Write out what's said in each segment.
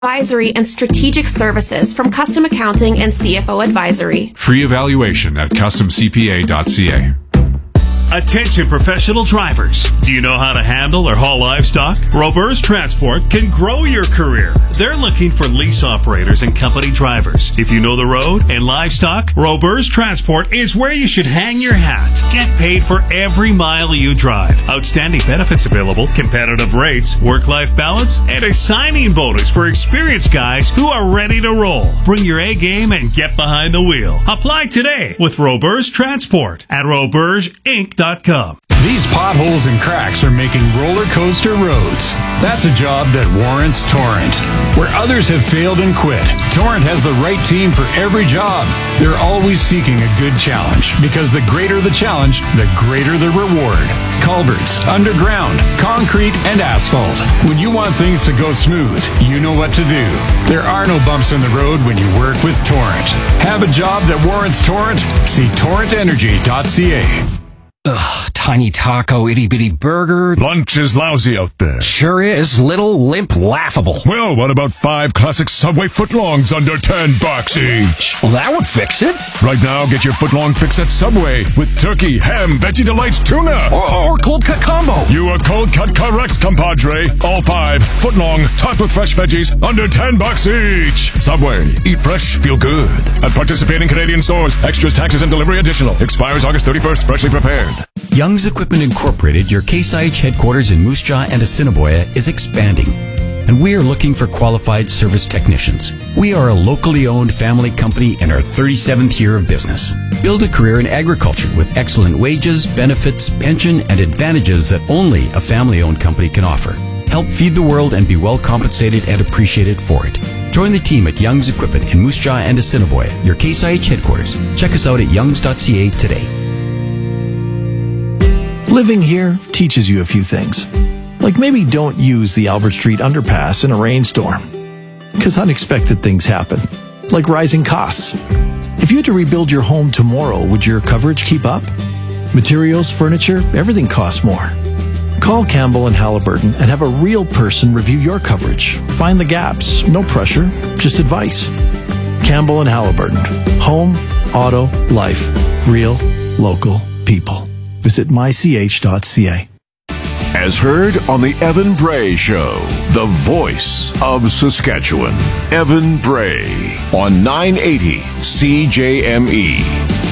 advisory and strategic services from Custom Accounting and CFO Advisory. Free evaluation at customcpa.ca. Attention professional drivers. Do you know how to handle or haul livestock? Roberts Transport can grow your career. They're looking for lease operators and company drivers. If you know the road and livestock, Roberts Transport is where you should hang your hat. Get paid for every mile you drive. Outstanding benefits available, competitive rates, work-life balance, and a signing bonus for experienced guys who are ready to roll. Bring your A game and get behind the wheel. Apply today with Roberts Transport at robertsinc.com. These potholes and cracks are making roller coaster roads. That's a job that warrants Torrent. Where others have failed and quit, Torrent has the right team for every job. They're always seeking a good challenge, because the greater the challenge, the greater the reward. Culverts, underground, concrete, and asphalt. When you want things to go smooth, you know what to do. There are no bumps in the road when you work with Torrent. Have a job that warrants Torrent? See torrentenergy.ca. Ugh, tiny taco, itty-bitty burger. Lunch is lousy out there. Sure is. Little, limp, laughable. Well, what about 5 classic Subway footlongs under $10 each? Well, that would fix it. Right now, get your footlong fix at Subway with turkey, ham, Veggie Delights, tuna. Or cold cut combo. You are cold cut correct, compadre. All 5 footlong, topped with fresh veggies, under $10 each. Subway. Eat fresh, feel good. At participating Canadian stores. Extras, taxes, and delivery additional. Expires August 31st. Freshly prepared. Young's Equipment Incorporated, your Case IH headquarters in Moose Jaw and Assiniboia, is expanding, and we are looking for qualified service technicians. We are a locally owned family company in our 37th year of business. Build a career in agriculture with excellent wages, benefits, pension, and advantages that only a family-owned company can offer. Help feed the world and be well compensated and appreciated for it. Join the team at Young's Equipment in Moose Jaw and Assiniboia, your Case IH headquarters. Check us out at youngs.ca today. Living here teaches you a few things. Like maybe don't use the Albert Street underpass in a rainstorm. Because unexpected things happen. Like rising costs. If you had to rebuild your home tomorrow, would your coverage keep up? Materials, furniture, everything costs more. Call Campbell and Halliburton and have a real person review your coverage. Find the gaps. No pressure, just advice. Campbell and Halliburton. Home, auto, life. Real, local people. Visit mych.ca. As heard on the Evan Bray Show, the voice of Saskatchewan. Evan Bray on 980 CJME.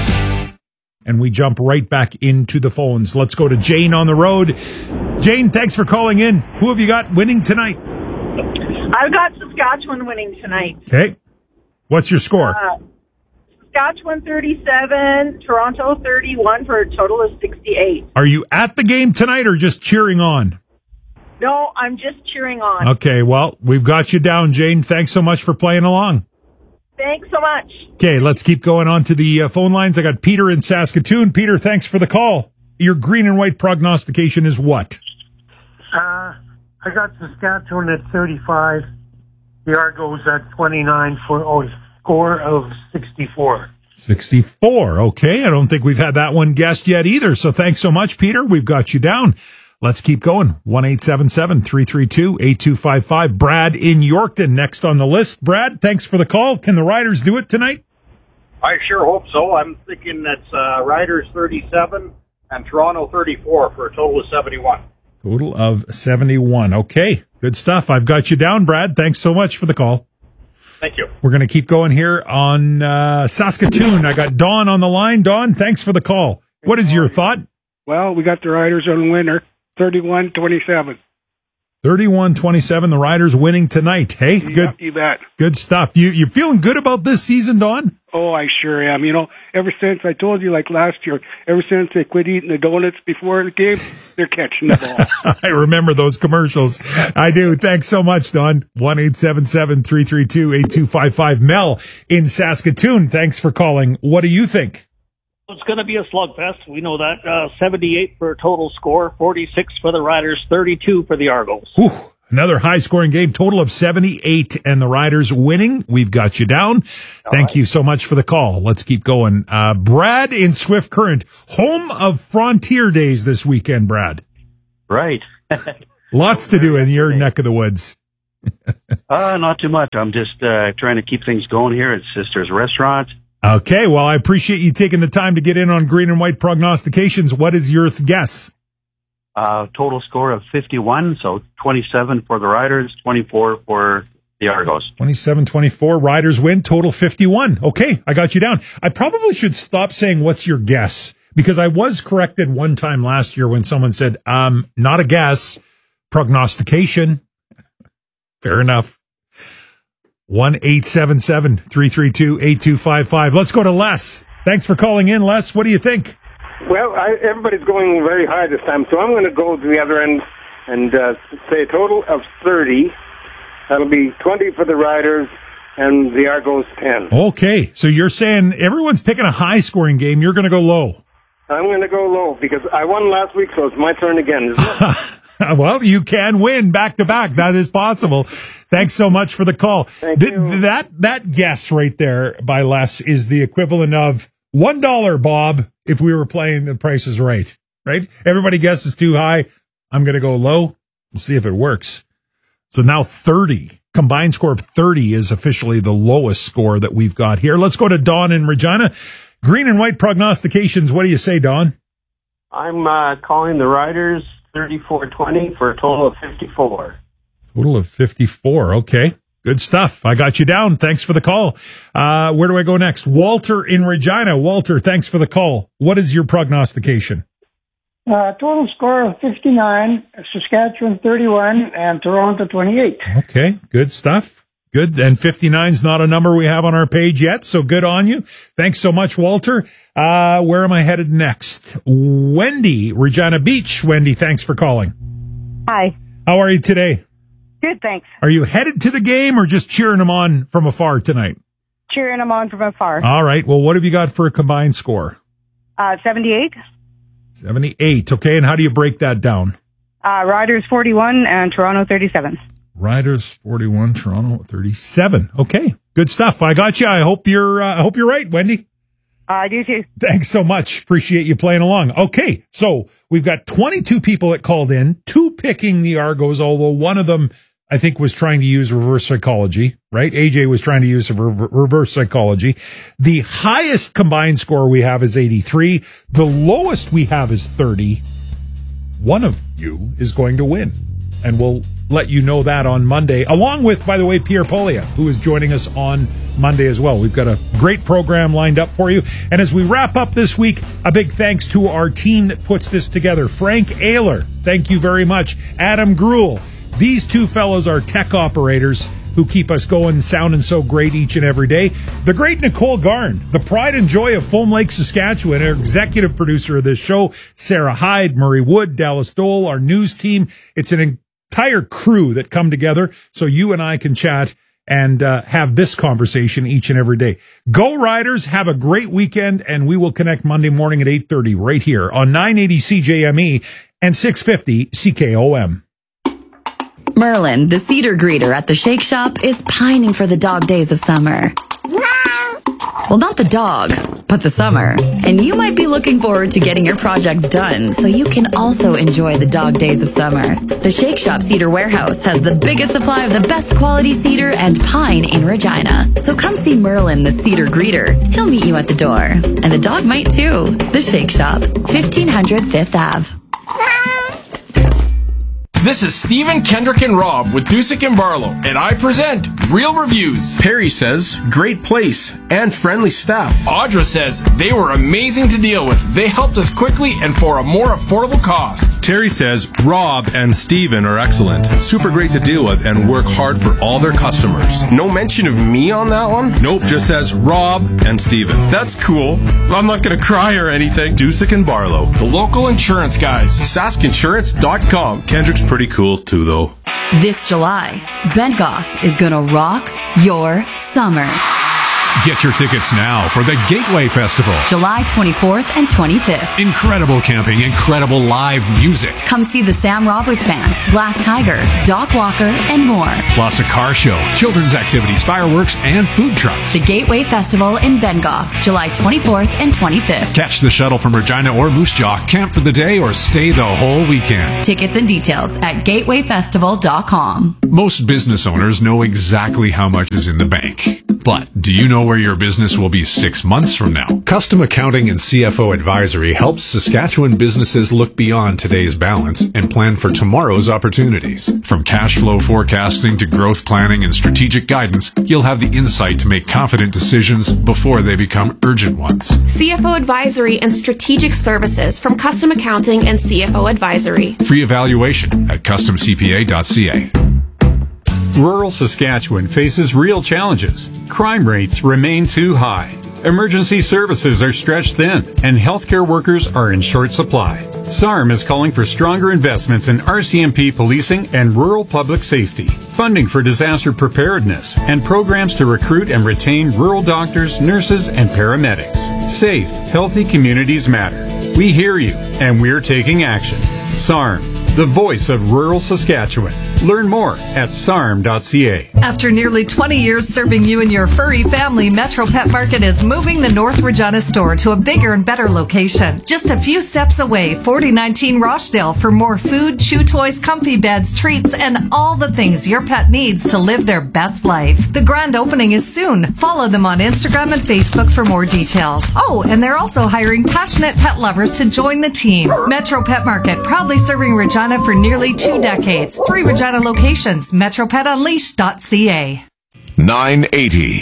And we jump right back into the phones. Let's go to Jane on the road. Jane, thanks for calling in. Who have you got winning tonight? I've got Saskatchewan winning tonight. Okay. What's your score? Saskatchewan 37, Toronto 31 for a total of 68. Are you at the game tonight or just cheering on? No, I'm just cheering on. Okay, well, we've got you down, Jane. Thanks so much for playing along. Thanks so much. Okay, let's keep going on to the phone lines. I got Peter in Saskatoon. Peter, thanks for the call. Your green and white prognostication is what? I got Saskatchewan at 35. The Argos at 29 for a score of 64. 64. Okay. I don't think we've had that one guessed yet either. So thanks so much, Peter. We've got you down. Let's keep going. 1-877-332-8255. Brad in Yorkton next on the list. Brad, thanks for the call. Can the Riders do it tonight? I sure hope so. I'm thinking that's Riders 37 and Toronto 34 for a total of 71. Total of 71. Okay. Good stuff. I've got you down, Brad. Thanks so much for the call. Thank you. We're going to keep going here on Saskatoon. I got Don on the line. Don, thanks for the call. What is your thought? Well, we got the Riders on winner, 31-27. 31-27, the Riders winning tonight. Hey, yep, good. You bet. Good stuff. You feeling good about this season, Don? Oh, I sure am. You know, ever since I told you, like last year, ever since they quit eating the donuts before the game, they're catching the ball. I remember those commercials. I do. Thanks so much, Don. 1-877-332-8255. Mel in Saskatoon. Thanks for calling. What do you think? It's going to be a slugfest. We know that. 78 for a total score, 46 for the Riders, 32 for the Argos. Whew. Another high-scoring game, total of 78, and the Riders winning. We've got you down. Thank you so much for the call. Let's keep going. Brad in Swift Current, home of Frontier Days this weekend, Brad. Right. Lots to do in your neck of the woods. Not too much. I'm just trying to keep things going here at Sister's Restaurant. Okay, well, I appreciate you taking the time to get in on Green and White prognostications. What is your guess? Total score of 51, so 27 for the Riders, 24 for the Argos. 27-24, Riders win, total 51. Okay, I got you down. I probably should stop saying, what's your guess? Because I was corrected one time last year when someone said, not a guess, prognostication. Fair enough. 1-877-332-8255. Let's go to Les. Thanks for calling in, Les. What do you think? Well, everybody's going very high this time, so I'm going to go to the other end and say a total of 30. That'll be 20 for the Riders and the Argos 10. Okay, so you're saying everyone's picking a high-scoring game. You're going to go low. I'm going to go low because I won last week, so it's my turn again, isn't it? Well, you can win back-to-back. That is possible. Thanks so much for the call. Thank you. That guess right there by Les is the equivalent of $1, Bob, if we were playing The Price is Right? Everybody guesses too high. I'm going to go low. We'll see if it works. So now 30. Combined score of 30 is officially the lowest score that we've got here. Let's go to Don in Regina. Green and White prognostications. What do you say, Don? I'm calling the Riders 34-20 for a total of 54. Total of 54. Okay. Good stuff. I got you down. Thanks for the call. Where do I go next? Walter in Regina. Walter, thanks for the call. What is your prognostication? Total score of 59, Saskatchewan 31, and Toronto 28. Okay. Good stuff. Good. And 59's not a number we have on our page yet, so good on you. Thanks so much, Walter. Where am I headed next? Wendy, Regina Beach. Wendy, thanks for calling. Hi. How are you today? Good, thanks. Are you headed to the game or just cheering them on from afar tonight? Cheering them on from afar. All right. Well, what have you got for a combined score? 78. 78. Okay. And how do you break that down? Riders 41 and Toronto 37. Riders 41, Toronto 37. Okay. Good stuff. I got you. I hope you're right, Wendy. I do too. Thanks so much. Appreciate you playing along. Okay. So we've got 22 people that called in, 2 picking the Argos, although one of them, I think, was trying to use reverse psychology, right? AJ was trying to use reverse psychology. The highest combined score we have is 83. The lowest we have is 30. One of you is going to win, and we'll let you know that on Monday, along with, by the way, Pierre Poilievre, who is joining us on Monday as well. We've got a great program lined up for you. And as we wrap up this week, a big thanks to our team that puts this together. Frank Ayler, thank you very much. Adam Gruel. These two fellows are tech operators who keep us going, sounding so great each and every day. The great Nicole Garn, the pride and joy of Foam Lake, Saskatchewan, our executive producer of this show, Sarah Hyde, Murray Wood, Dallas Dole, our news team. It's an entire crew that come together so you and I can chat and have this conversation each and every day. Go Riders, have a great weekend, and we will connect Monday morning at 8:30 right here on 980 CJME and 650 CKOM. Merlin, the cedar greeter at the Shake Shop, is pining for the dog days of summer. Well, not the dog, but the summer. And you might be looking forward to getting your projects done so you can also enjoy the dog days of summer. The Shake Shop Cedar Warehouse has the biggest supply of the best quality cedar and pine in Regina. So come see Merlin, the cedar greeter. He'll meet you at the door. And the dog might too. The Shake Shop, 1500 Fifth Ave. This is Stephen, Kendrick, and Rob with Dusick and Barlow, and I present Real Reviews. Perry says, great place and friendly staff. Audra says, they were amazing to deal with. They helped us quickly and for a more affordable cost. Terry says, Rob and Stephen are excellent. Super great to deal with and work hard for all their customers. No mention of me on that one? Nope, just says Rob and Stephen. That's cool. I'm not going to cry or anything. Dusick and Barlow, the local insurance guys. SaskInsurance.com. Kendrick's pretty cool too, though. This July, Bentgoff is gonna rock your summer. Get your tickets now for the Gateway Festival. July 24th and 25th. Incredible camping, incredible live music. Come see the Sam Roberts Band, Glass Tiger, Doc Walker, and more. Plus a car show, children's activities, fireworks, and food trucks. The Gateway Festival in Bengoff, July 24th and 25th. Catch the shuttle from Regina or Moose Jaw, camp for the day, or stay the whole weekend. Tickets and details at gatewayfestival.com. Most business owners know exactly how much is in the bank. But do you know where your business will be 6 months from now? Custom Accounting and CFO Advisory helps Saskatchewan businesses look beyond today's balance and plan for tomorrow's opportunities. From cash flow forecasting to growth planning and strategic guidance, you'll have the insight to make confident decisions before they become urgent ones. CFO Advisory and Strategic Services from Custom Accounting and CFO Advisory. Free evaluation at customcpa.ca. Rural Saskatchewan faces real challenges. Crime rates remain too high. Emergency services are stretched thin, and healthcare workers are in short supply. SARM is calling for stronger investments in RCMP policing and rural public safety, funding for disaster preparedness, and programs to recruit and retain rural doctors, nurses, and paramedics. Safe, healthy communities matter. We hear you, and we're taking action. SARM, the voice of rural Saskatchewan. Learn more at sarm.ca. After nearly 20 years serving you and your furry family, Metro Pet Market is moving the North Regina store to a bigger and better location. Just a few steps away, 4019 Rochdale, for more food, chew toys, comfy beds, treats, and all the things your pet needs to live their best life. The grand opening is soon. Follow them on Instagram and Facebook for more details. Oh, and they're also hiring passionate pet lovers to join the team. Metro Pet Market, proudly serving Regina for nearly 2 decades. 3 Regina locations, metropetunleashed.ca. 980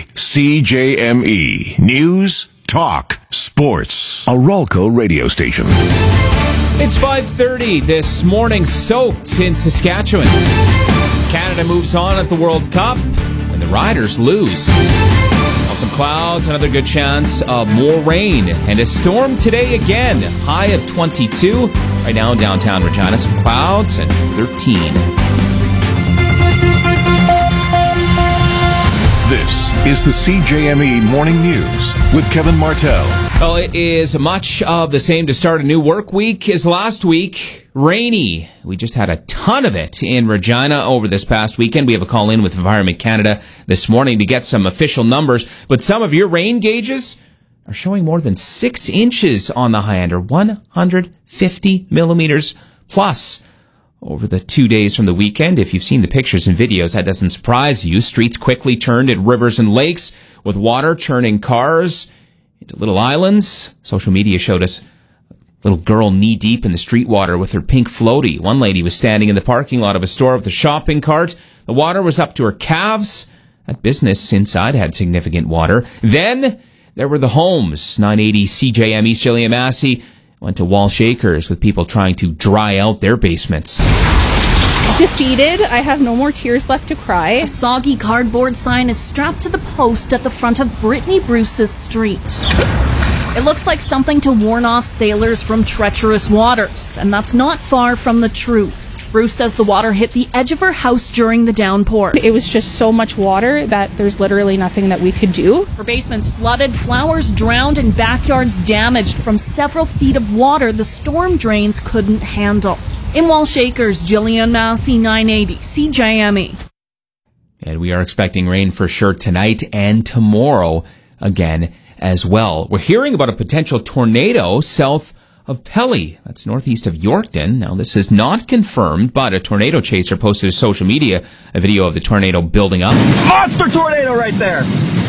CJME News, Talk, Sports. A Ralco radio station. It's 5:30 this morning, soaked in Saskatchewan. Canada moves on at the World Cup, and the Riders lose. Now some clouds, another good chance of more rain, and a storm today again. High of 22. Right now in downtown Regina, some clouds and 13. This is the CJME Morning News with Kevin Martell. Well, it is much of the same to start a new work week as last week. Rainy. We just had a ton of it in Regina over this past weekend. We have a call in with Environment Canada this morning to get some official numbers. But some of your rain gauges are showing more than 6 inches on the high end, or 150 millimeters plus. Over the 2 days from the weekend, if you've seen the pictures and videos, that doesn't surprise you. Streets quickly turned at rivers and lakes, with water turning cars into little islands. Social media showed us a little girl knee-deep in the street water with her pink floaty. One lady was standing in the parking lot of a store with a shopping cart. The water was up to her calves. That business inside had significant water. Then there were the homes. 980 CJM East Gilliam Massey went to Walsh Acres with people trying to dry out their basements. Defeated. I have no more tears left to cry. A soggy cardboard sign is strapped to the post at the front of Brittany Bruce's street. It looks like something to warn off sailors from treacherous waters, and that's not far from the truth. Bruce says the water hit the edge of her house during the downpour. It was just so much water that there's literally nothing that we could do. Her basement's flooded, flowers drowned, and backyards damaged from several feet of water the storm drains couldn't handle. In Walsh Acres, Gillian Massey, 980 CJME. And we are expecting rain for sure tonight and tomorrow again as well. We're hearing about a potential tornado south of Pelly. That's northeast of Yorkton. Now, this is not confirmed, but a tornado chaser posted to social media a video of the tornado building up. Monster tornado right there!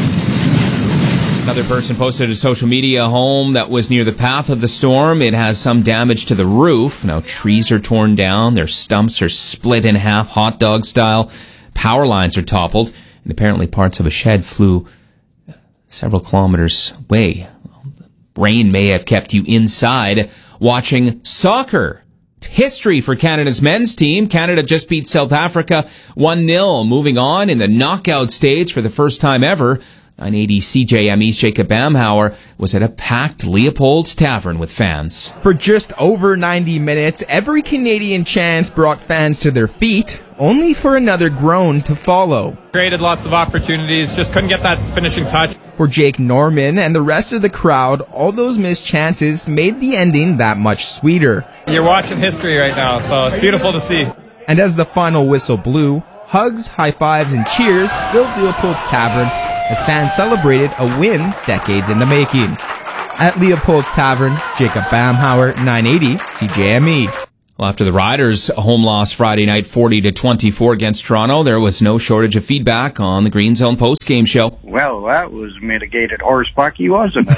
Another person posted to social media a home that was near the path of the storm. It has some damage to the roof. Now, trees are torn down. Their stumps are split in half, hot dog style. Power lines are toppled. And apparently parts of a shed flew several kilometers away. Rain may have kept you inside watching soccer. It's history for Canada's men's team. Canada just beat South Africa 1-0, moving on in the knockout stage for the first time ever. 980 CJME's Jacob Bamhauer was at a packed Leopold's Tavern with fans. For just over 90 minutes, every Canadian chance brought fans to their feet, only for another groan to follow. Created lots of opportunities, just couldn't get that finishing touch. For Jake Norman and the rest of the crowd, all those missed chances made the ending that much sweeter. You're watching history right now, so it's beautiful to see. And as the final whistle blew, hugs, high fives, and cheers filled Leopold's Tavern as fans celebrated a win decades in the making. At Leopold's Tavern, Jacob Bamhauer, 980 CJME. Well, after the Riders' home loss Friday night 40-24 against Toronto, there was no shortage of feedback on the Green Zone post-game show. Well, that was mitigated horse bucky, wasn't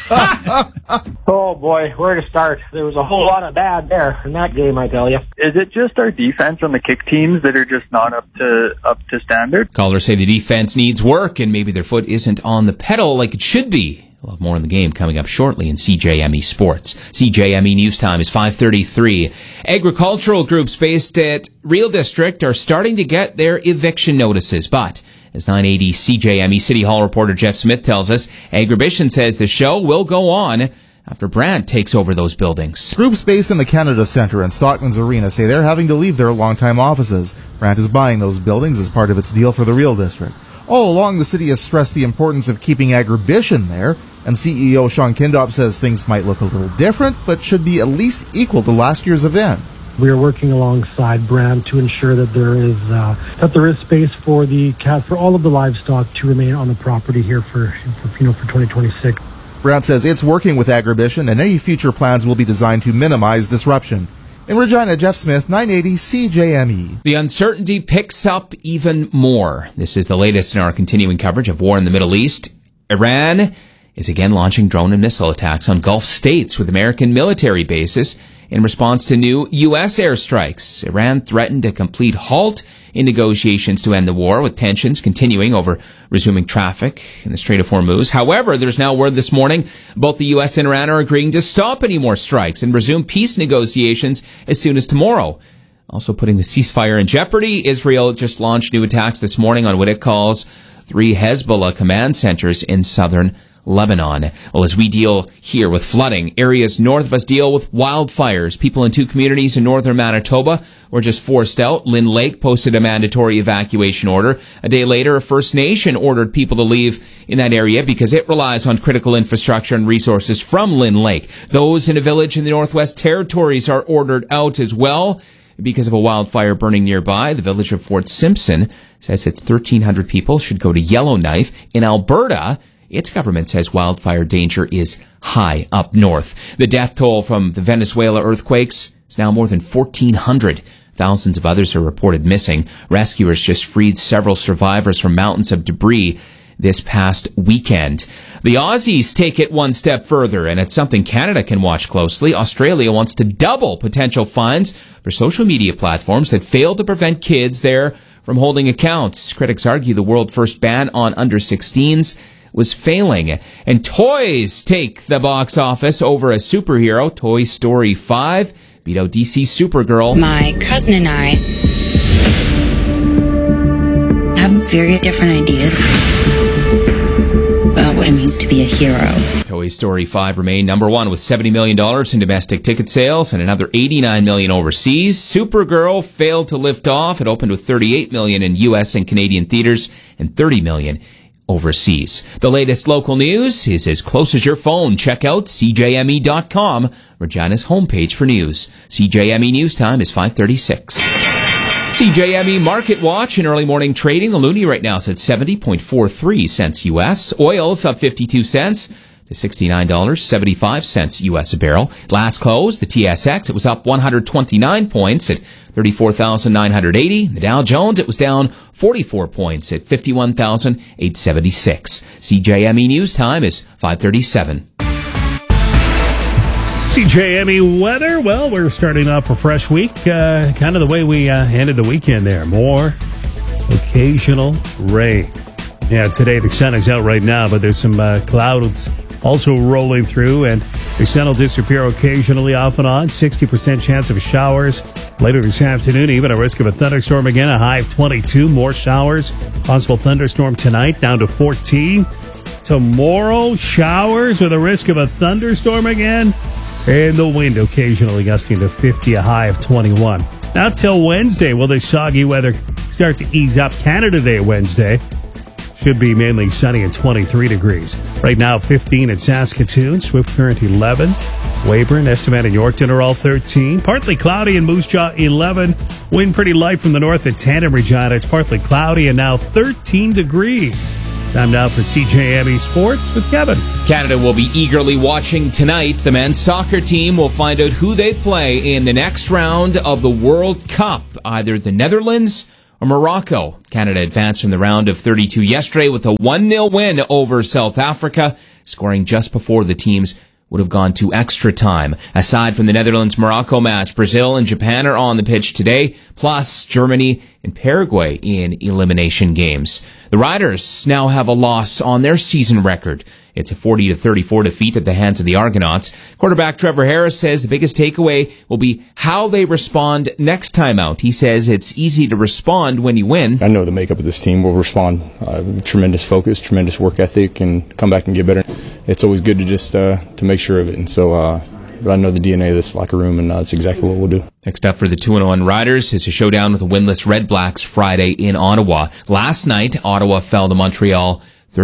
it? Oh boy, where to start? There was a whole lot of bad there in that game, I tell you. Is it just our defense on the kick teams that are just not up to standard? Callers say the defense needs work and maybe their foot isn't on the pedal like it should be. We'll have more on the game coming up shortly in CJME Sports. CJME News Time is 5:33. Agricultural groups based at Real District are starting to get their eviction notices, but as 980 CJME City Hall reporter Jeff Smith tells us, Agribition says the show will go on after Brandt takes over those buildings. Groups based in the Canada Centre and Stockman's Arena say they're having to leave their longtime offices. Brandt is buying those buildings as part of its deal for the Real District. All along, the city has stressed the importance of keeping Agribition there, and CEO Sean Kindop says things might look a little different, but should be at least equal to last year's event. We are working alongside Brandt to ensure that there is space for all of the livestock to remain on the property here for 2026. Brandt says it's working with Agribition, and any future plans will be designed to minimize disruption. In Regina, Jeff Smith, 980 CJME. The uncertainty picks up even more. This is the latest in our continuing coverage of war in the Middle East. Iran is again launching drone and missile attacks on Gulf states with American military bases in response to new U.S. airstrikes. Iran threatened a complete halt in negotiations to end the war, with tensions continuing over resuming traffic in the Strait of Hormuz. However, there's now word this morning both the U.S. and Iran are agreeing to stop any more strikes and resume peace negotiations as soon as tomorrow. Also putting the ceasefire in jeopardy, Israel just launched new attacks this morning on what it calls 3 Hezbollah command centers in southern Lebanon. Well, as we deal here with flooding, areas north of us deal with wildfires. People in 2 communities in northern Manitoba were just forced out. Lynn Lake posted a mandatory evacuation order. A day later, a First Nation ordered people to leave in that area because it relies on critical infrastructure and resources from Lynn Lake. Those in a village in the Northwest Territories are ordered out as well because of a wildfire burning nearby. The village of Fort Simpson says its 1,300 people should go to Yellowknife. In Alberta, its government says wildfire danger is high up north. The death toll from the Venezuela earthquakes is now more than 1,400. Thousands of others are reported missing. Rescuers just freed several survivors from mountains of debris this past weekend. The Aussies take it one step further, and it's something Canada can watch closely. Australia wants to double potential fines for social media platforms that fail to prevent kids there from holding accounts. Critics argue the world-first ban on under-16s was failing. And toys take the box office over a superhero. Toy Story 5 beat out DC's Supergirl. My cousin and I have very different ideas about what it means to be a hero. Toy Story 5 remained number 1 with $70 million in domestic ticket sales and another $89 million overseas. Supergirl failed to lift off. It opened with $38 million in U.S. and Canadian theaters and $30 million overseas. The latest local news is as close as your phone. Check out CJME.com, Regina's homepage for news. CJME News Time is 5:36. CJME Market Watch in early morning trading. The loonie right now is at 70.43 cents U.S. Oil's up 52 cents to $69.75 U.S. a barrel. Last close, the TSX, it was up 129 points at 34,980. The Dow Jones, it was down 44 points at 51,876. CJME News Time is 5:37. CJME weather. Well, we're starting off a fresh week, kind of the way we ended the weekend there. More occasional rain. Yeah, today the sun is out right now, but there's some clouds also rolling through, and the sun will disappear occasionally off and on. 60% chance of showers later this afternoon, even a risk of a thunderstorm again, a high of 22. More showers, possible thunderstorm tonight, down to 14. Tomorrow, showers with a risk of a thunderstorm again, and the wind occasionally gusting to 50, a high of 21. Not till Wednesday will the soggy weather start to ease up. Canada Day Wednesday should be mainly sunny and 23 degrees. Right now, 15 at Saskatoon, Swift Current 11, Weyburn, Estevan, and Yorkton are all 13. Partly cloudy in Moose Jaw 11. Wind pretty light from the north at 10 in Regina. It's partly cloudy and now 13 degrees. Time now for CJME Sports with Kevin. Canada will be eagerly watching tonight. The men's soccer team will find out who they play in the next round of the World Cup, either the Netherlands or Morocco. Canada advanced from the round of 32 yesterday with a 1-0 win over South Africa, scoring just before the teams would have gone to extra time. Aside from the Netherlands-Morocco match, Brazil and Japan are on the pitch today, plus Germany and Paraguay in elimination games. The Riders now have a loss on their season record. It's a 40-34 defeat at the hands of the Argonauts. Quarterback Trevor Harris says the biggest takeaway will be how they respond next time out. He says it's easy to respond when you win. I know the makeup of this team will respond. Tremendous focus, tremendous work ethic, and come back and get better. It's always good to just to make sure of it. And so, but I know the DNA of this locker room, and that's exactly what we'll do. Next up for the 2-1 Riders is a showdown with the winless Red Blacks Friday in Ottawa. Last night, Ottawa fell to Montreal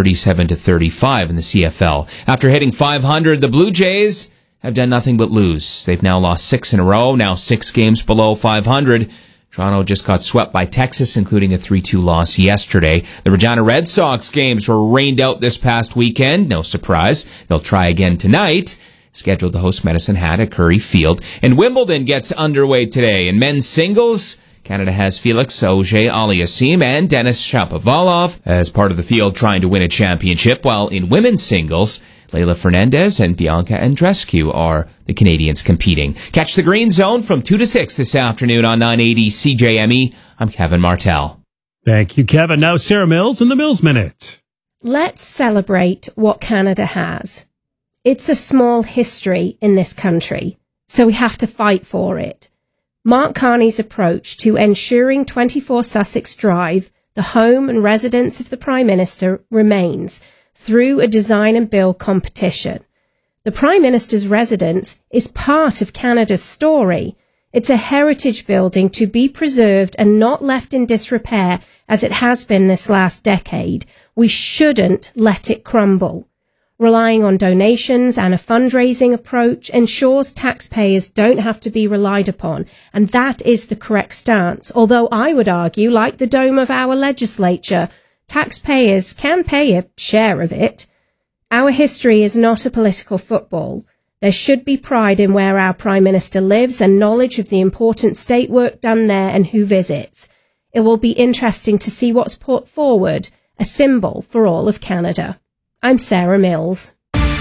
37-35 in the CFL. After hitting 500, the Blue Jays have done nothing but lose. They've now lost 6 in a row, now 6 games below 500. Toronto just got swept by Texas, including a 3-2 loss yesterday. The Regina Red Sox games were rained out this past weekend. No surprise. They'll try again tonight. Scheduled to host Medicine Hat at Curry Field. And Wimbledon gets underway today. In men's singles, Canada has Felix Auger-Aliassime and Denis Shapovalov as part of the field trying to win a championship, while in women's singles, Leylah Fernandez and Bianca Andreescu are the Canadians competing. Catch the Green Zone from 2 to 6 this afternoon on 980 CJME. I'm Kevin Martell. Thank you, Kevin. Now Sarah Mills in the Mills Minute. Let's celebrate what Canada has. It's a small history in this country, so we have to fight for it. Mark Carney's approach to ensuring 24 Sussex Drive, the home and residence of the Prime Minister, remains through a design and build competition. The Prime Minister's residence is part of Canada's story. It's a heritage building to be preserved and not left in disrepair as it has been this last decade. We shouldn't let it crumble. Relying on donations and a fundraising approach ensures taxpayers don't have to be relied upon, and that is the correct stance. Although I would argue, like the dome of our legislature, taxpayers can pay a share of it. Our history is not a political football. There should be pride in where our Prime Minister lives and knowledge of the important state work done there and who visits. It will be interesting to see what's put forward, a symbol for all of Canada. I'm Sarah Mills.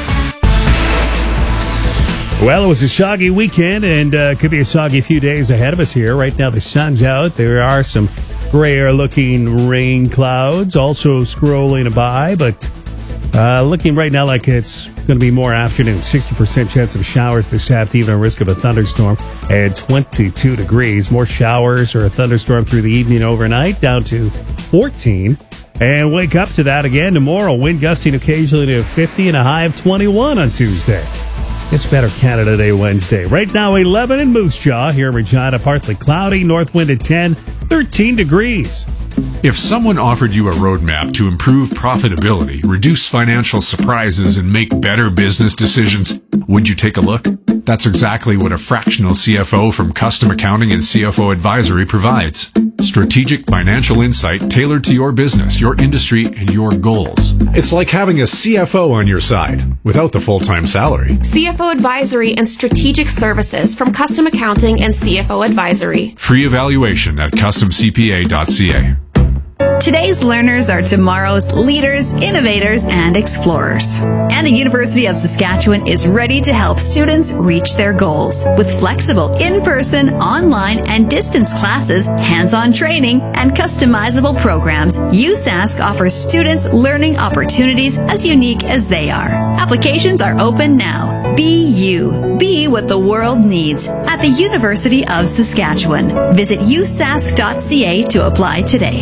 Well, it was a soggy weekend, and could be a soggy few days ahead of us here. Right now, the sun's out. There are some grayer-looking rain clouds also scrolling by, but looking right now like it's going to be more afternoon. 60% chance of showers this afternoon, a risk of a thunderstorm, and 22 degrees. More showers or a thunderstorm through the evening overnight, down to 14. And wake up to that again tomorrow. Wind gusting occasionally to 50 and a high of 21 on Tuesday. It's Better Canada Day Wednesday. Right now, 11 in Moose Jaw. Here in Regina, partly cloudy. North wind at 10, 13 degrees. If someone offered you a roadmap to improve profitability, reduce financial surprises, and make better business decisions, would you take a look? That's exactly what a fractional CFO from Custom Accounting and CFO Advisory provides. Strategic financial insight tailored to your business, your industry, and your goals. It's like having a CFO on your side without the full-time salary. CFO Advisory and Strategic Services from Custom Accounting and CFO Advisory. Free evaluation at customcpa.ca. Today's learners are tomorrow's leaders, innovators, and explorers. And the University of Saskatchewan is ready to help students reach their goals. With flexible in-person, online, and distance classes, hands-on training, and customizable programs, USask offers students learning opportunities as unique as they are. Applications are open now. Be you. Be what the world needs at the University of Saskatchewan. Visit usask.ca to apply today.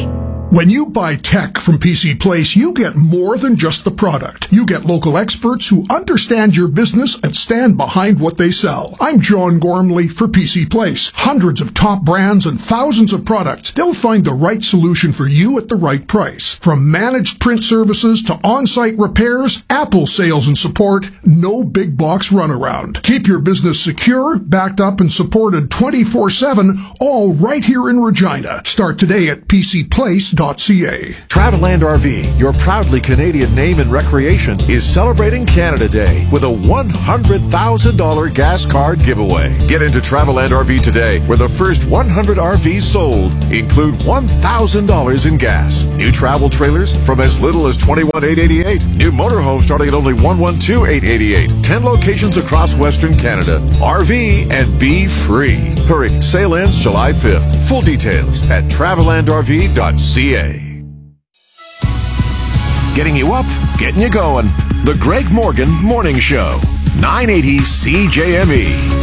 When you buy tech from PC Place, you get more than just the product. You get local experts who understand your business and stand behind what they sell. I'm John Gormley for PC Place. Hundreds of top brands and thousands of products. They'll find the right solution for you at the right price. From managed print services to on-site repairs, Apple sales and support, no big box runaround. Keep your business secure, backed up and supported 24/7, all right here in Regina. Start today at PCPlace.ca. Traveland RV, your proudly Canadian name in recreation, is celebrating Canada Day with a $100,000 gas card giveaway. Get into Traveland RV today, where the first 100 RVs sold include $1,000 in gas. New travel trailers from as little as $21,888. New motorhomes starting at only $112,888. 10 locations across Western Canada. RV and be free. Hurry, sale ends July 5th. Full details at travelandrv.ca. Getting you up, getting you going. The Greg Morgan Morning Show. 980 CJME.